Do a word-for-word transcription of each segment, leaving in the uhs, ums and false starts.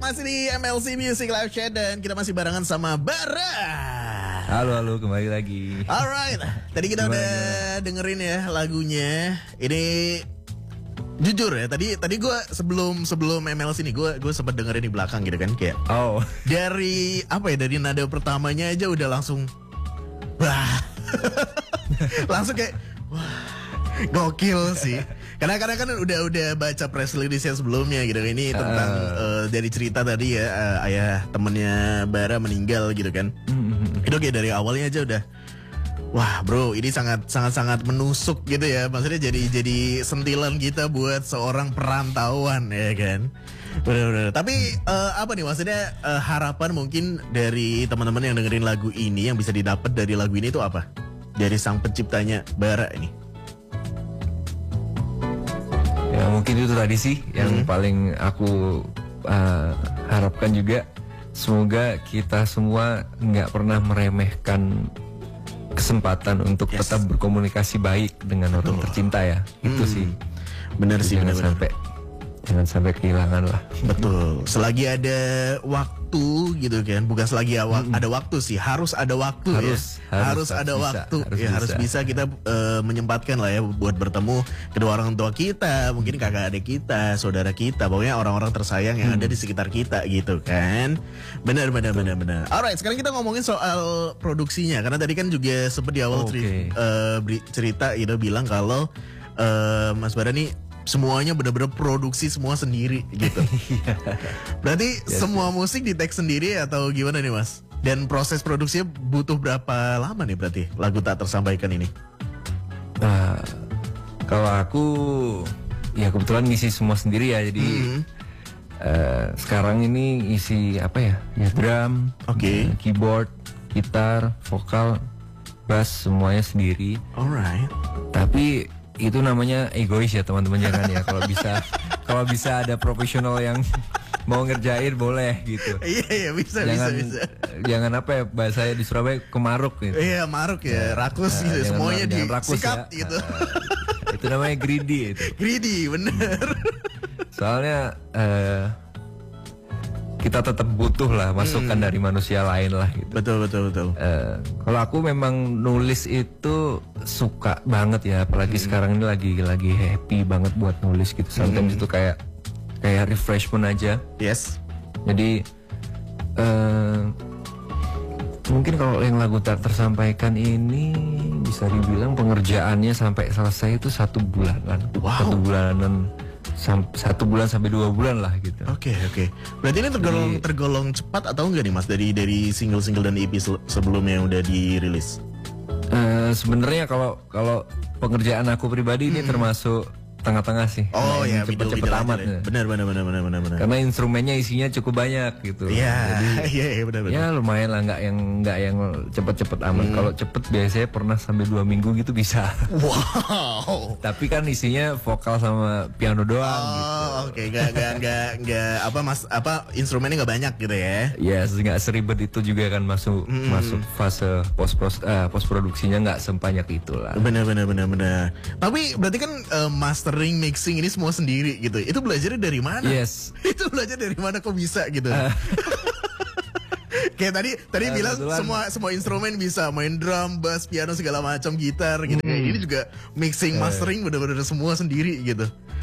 masih di M L C Music Live Chat dan kita masih barengan sama Bara. Halo, halo, kembali lagi. Alright, tadi kita Gimana, udah gimana? dengerin ya lagunya. Ini jujur ya, tadi tadi gue sebelum sebelum M L C nih gue gue sempat dengerin di belakang gitu kan kayak. Oh, Dari apa ya dari nada pertamanya aja udah langsung wah. Langsung kayak wah, gokil sih. Karena kadang kan udah udah baca press release yang sebelumnya gitu. Ini tentang Uh. uh, dari cerita tadi ya uh, ayah temennya Bara meninggal gitu kan. Itu kayak dari awalnya aja udah wah bro, ini sangat sangat sangat menusuk gitu ya. Maksudnya jadi jadi sentilan kita buat seorang perantauan ya kan. Bener-bener. Tapi uh, apa nih maksudnya uh, harapan mungkin dari teman-teman yang dengerin lagu ini yang bisa didapat dari lagu ini itu apa? Dari sang penciptanya Bara ini. ya mungkin itu tadi sih yang Hmm. paling aku uh, harapkan juga. Semoga kita semua nggak pernah meremehkan kesempatan untuk Yes. tetap berkomunikasi baik dengan orang tercinta ya. Itu Hmm. sih. Bener sih, Jangan bener-bener. sampai jangan sampai kehilangan lah. Betul. Selagi ada waktu gitu kan, bukan selagi awa- ada waktu sih, harus ada waktu Harus, ya. harus, Harus, harus ada bisa, waktu. harus ya harus bisa. bisa kita eh, menyempatkan lah ya buat bertemu kedua orang tua kita, mungkin kakak adik kita, saudara kita, pokoknya orang-orang tersayang yang ada di sekitar kita gitu kan. Benar benar benar benar. Alright, sekarang kita ngomongin soal produksinya karena tadi kan juga sempat di awal Oke. ceri- eh, beri- cerita gitu bilang kalau eh, Mas Bara nih semuanya benar-benar produksi semua sendiri gitu. Berarti semua musik di tag sendiri atau gimana nih Mas? Dan proses produksinya butuh berapa lama nih berarti lagu tak tersampaikan ini? Nah, kalau aku ya kebetulan ngisi semua sendiri ya. Jadi Hmm. eh, sekarang ini isi apa ya? Ya drum, Oke. eh, keyboard, gitar, vokal, bass semuanya sendiri. Alright. Tapi itu namanya egois ya teman-teman, jangan ya. Kalau bisa kalau bisa ada profesional yang mau ngerjain boleh gitu. Iya iya bisa Jangan bisa bisa. jangan apa ya bahasanya di Surabaya kemaruk gitu. Iya maruk ya, rakus Nah, gitu jangan- semuanya jangan rakus disikat ya. gitu. Nah, itu namanya greedy itu. Greedy bener. Soalnya eh, kita tetap butuh lah masukan dari manusia lain lah gitu. Betul betul betul. Eh, kalau aku memang nulis itu suka banget ya, apalagi sekarang ini lagi lagi happy banget buat nulis gitu. Sometimes itu kayak kayak refreshment aja. Yes. Jadi eh, mungkin kalau yang lagu tak tersampaikan ini bisa dibilang pengerjaannya sampai selesai itu satu bulanan, Wow. satu bulanan, sam- satu bulan sampai dua bulan lah gitu. Oke oke. Berarti ini tergolong Jadi- tergolong cepat atau enggak nih Mas dari dari single-single dan E P se- sebelumnya yang udah dirilis? Eh, Sebenarnya kalau kalau pengerjaan aku pribadi ini termasuk tengah-tengah sih. Oh Nah, ya, ini cepet-cepet middle-middle amat. aja deh. ya. Benar benar benar benar benar benar. Karena instrumennya isinya cukup banyak gitu. Iya, Jadi iya iya benar benar. ya lumayan lah, nggak yang nggak yang cepet-cepet amat. Kalau cepet biasanya pernah sampai dua minggu gitu bisa. Wow. Tapi kan isinya vokal sama piano doang gitu. Oh, oke, nggak nggak nggak nggak apa mas apa instrumennya nggak banyak gitu ya? Ya nggak seribet itu juga kan masuk masuk fase post pros eh, post produksinya nggak sebanyak itulah. Benar benar benar benar. Tapi berarti kan eh, mastering mixing ini semua sendiri gitu. Itu belajarnya dari mana? Yes. Itu belajar dari mana kok bisa gitu? Kayak tadi tadi Eh, bilang kebetulan- semua semua instrumen bisa main drum, bass, piano segala macam, gitar gitu. Kayak ini juga mixing, mastering bener-bener semua sendiri gitu.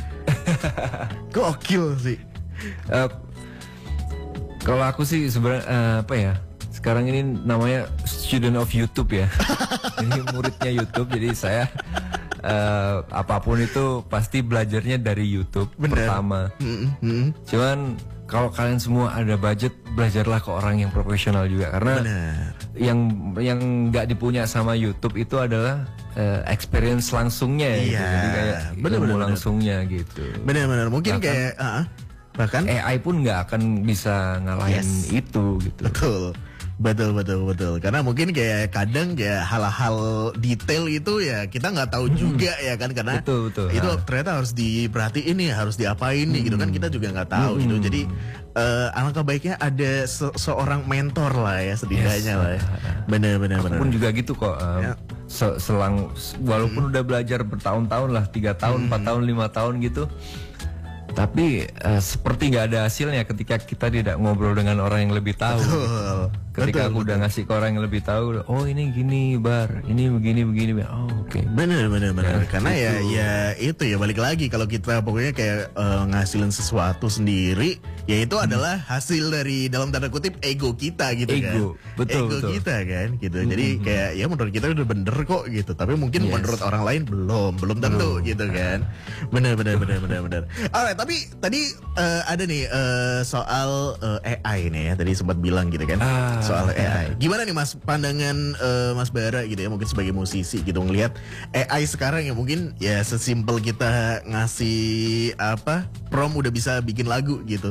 Gokil sih. Eh, kalau aku sih sebenarnya eh, apa ya? Sekarang ini namanya student of YouTube ya. Ini muridnya YouTube, jadi saya eh, apapun itu pasti belajarnya dari YouTube Bener. pertama. Mm, mm. Cuman kalau kalian semua ada budget, belajarlah ke orang yang profesional juga, karena Benar. yang yang nggak dipunya sama YouTube itu adalah eh, experience langsungnya gitu. Iya, Jadi kayak bener, ilmu bener, bener. langsungnya gitu. Benar-benar mungkin Bahkan- kayak ah, bahkan A I pun nggak akan bisa ngalahin Yes. itu gitu. betul. Betul betul betul. Karena mungkin kayak kadang kayak hal-hal detail itu ya kita nggak tahu juga ya kan karena Betul, betul. itu Ha. ternyata harus diperhatiin nih, harus diapain nih gitu kan kita juga nggak tahu gitu. Jadi eh, alangkah baiknya ada se- seorang mentor lah ya setidaknya Yes. lah ya. Benar benar Aku benar. pun juga gitu kok. um, Ya. se- selang walaupun udah belajar bertahun-tahun lah, tiga tahun, empat tahun, lima tahun gitu. Tapi uh, seperti nggak ada hasilnya ketika kita tidak ngobrol dengan orang yang lebih tahu. Betul. Ketika Betul, aku udah ngasih ke orang yang lebih tahu, oh ini gini bar, ini begini begini, oh oke. Okay. Bener bener bener. Ya, Karena ya gitu. ya itu ya balik lagi kalau kita pokoknya kayak uh, ngasilin sesuatu sendiri, ya itu hmm. adalah hasil dari dalam tanda kutip ego kita gitu kan. Ego, betul Ego betul. kita kan gitu. Hmm. Jadi kayak ya menurut kita udah bener kok gitu. Tapi mungkin yes. menurut orang lain belum, belum tentu belum. Gitu kan. Bener bener bener bener bener. Alright, tapi tadi uh, ada nih uh, soal uh, A I nih ya. Tadi sempat bilang gitu kan. Ah, soal A I. Gimana nih Mas pandangan uh, Mas Bara gitu ya, mungkin sebagai musisi gitu ngelihat A I sekarang ya mungkin ya sesimpel kita ngasih apa prom udah bisa bikin lagu gitu.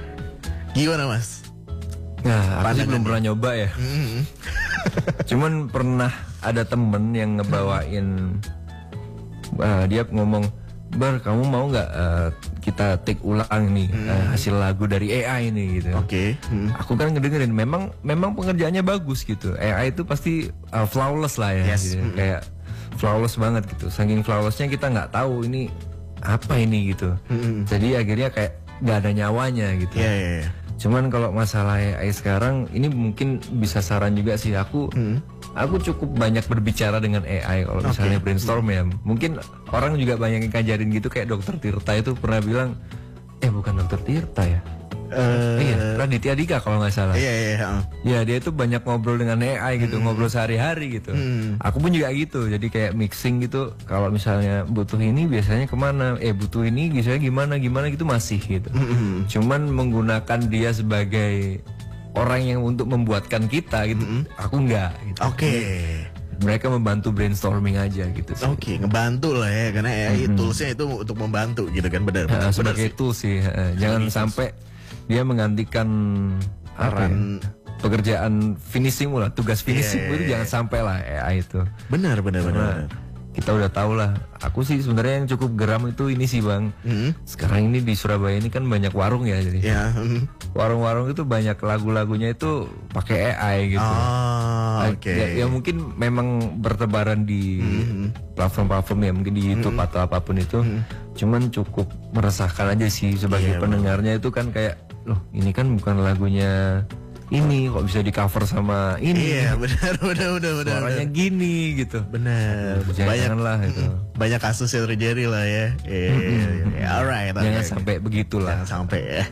Gimana Mas? Nah, aku sih belum pernah nyoba ya. Mm-hmm. Cuman pernah ada temen yang ngebawain uh, dia ngomong, Bar kamu mau nggak uh, kita take ulang nih hmm. uh, hasil lagu dari A I ini gitu. Oke. Okay. Hmm. Aku kan ngedengerin, memang memang pengerjaannya bagus gitu. A I itu pasti uh, flawless lah ya, yes. gitu. Hmm. Kayak flawless banget gitu. Saking flawlessnya kita nggak tahu ini apa ini gitu. Hmm. Jadi akhirnya kayak nggak ada nyawanya gitu. Yeah, yeah, yeah. Cuman kalau masalah A I sekarang ini mungkin bisa saran juga sih aku. Hmm. Aku cukup banyak berbicara dengan A I kalau misalnya okay. brainstorm ya. Mungkin orang juga banyak yang ngajarin gitu kayak Dokter Tirta itu pernah bilang, eh bukan Dokter Tirta ya. Uh, eh, iya, Raditya Dika kalau nggak salah. Iya iya. Uh. Ya dia itu banyak ngobrol dengan A I gitu, hmm. ngobrol sehari-hari gitu. Hmm. Aku pun juga gitu. Jadi kayak mixing gitu. Kalau misalnya butuh ini biasanya kemana? Eh butuh ini biasanya gimana gimana gitu masih gitu. Hmm. Cuman menggunakan dia sebagai orang yang untuk membuatkan kita gitu, mm-hmm. aku enggak gitu. Oke. Okay. Mereka membantu brainstorming aja gitu. Oke, okay, ngebantu lah ya, karena A I mm-hmm. toolsnya itu untuk membantu gitu kan, benar. Uh, benar sebagai tools sih, uh, jangan sampai dia menggantikan peran ya, pekerjaan finishing lah, tugas finishing yeah, yeah, yeah. itu jangan sampai lah A I itu. Benar, benar, benar. Kita udah tahu lah. Aku sih sebenarnya yang cukup geram itu ini sih bang. Mm-hmm. Sekarang ini di Surabaya ini kan banyak warung ya jadi. Yeah. Mm-hmm. Warung-warung itu banyak lagu-lagunya itu pakai A I gitu. Oh, oke. Okay. Ya, ya mungkin memang bertebaran di mm-hmm. platform-platform ya, mungkin di YouTube mm-hmm. atau apapun itu. Mm-hmm. Cuman cukup meresahkan aja sih sebagai yeah, pendengarnya bener. Itu kan kayak, loh ini kan bukan lagunya ini kok bisa di cover sama ini. Iya benar benar benar benar. Suaranya benar. Gini gitu. Benar. Banyak lah itu. Banyak kasus yang terjadi lah ya. Iya. Mm-hmm. Yeah, alright. Jangan okay, sampai okay. begitulah. Jangan sampai ya.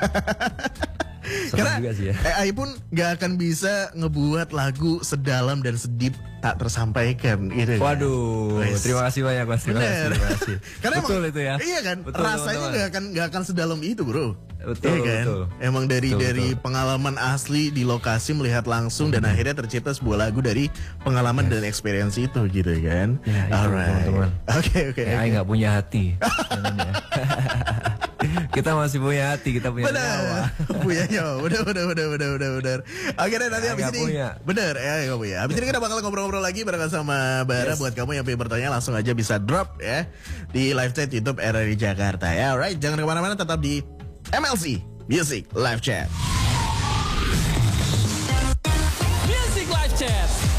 Karena juga sih ya. A I pun gak akan bisa ngebuat lagu sedalam dan sedip tak tersampaikan gitu. Waduh, kan? Terima kasih banyak Mas. Terima kasih. Terima kasih. Karena betul emang, itu ya. Iya kan, betul, rasanya teman-teman. gak akan gak akan sedalam itu bro. Betul, iya kan? betul. Emang dari betul, dari betul. pengalaman asli di lokasi melihat langsung hmm. dan akhirnya tercipta sebuah lagu dari pengalaman yes. dan experience itu gitu kan. Ya, alright. Oke oke. A I nggak punya hati. Kita masih punya hati, kita punya bener. nyawa. Punya nyawa. Bener bener bener bener bener bener. Oke deh nanti habis ini. Punya. Bener ya nggak punya. Habis ini kita bakal ngobrol-ngobrol lagi bareng sama Bara. Yes. Buat kamu yang pengen bertanya langsung aja bisa drop ya di live chat YouTube R R I Jakarta ya. Alright, jangan kemana-mana, tetap di M L C Music Live Chat.